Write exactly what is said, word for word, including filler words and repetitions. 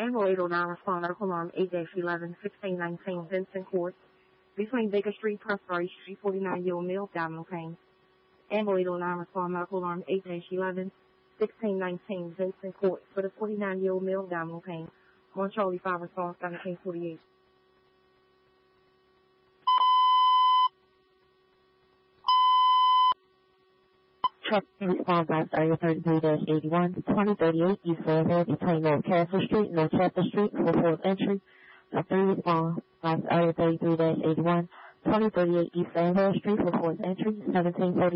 Animal eight oh nine respond medical alarm eight eleven sixteen nineteen Vincent Court between Baker Street, Prosperity Street, forty-nine year old male, abdominal pain. Animal eight oh nine respond medical alarm eight eleven sixteen nineteen Vincent Court for the forty-nine year old male, abdominal pain. One Charlie five response seventeen forty-eight. Truck response last area thirty-three eighty-one, twenty thirty-eight East Fairville between North Castle Street and North Chester Street for fourth entry. Truck three response last area thirty-three eighty-one, twenty thirty-eight East Fairville Street for fourth entry, seventeen forty.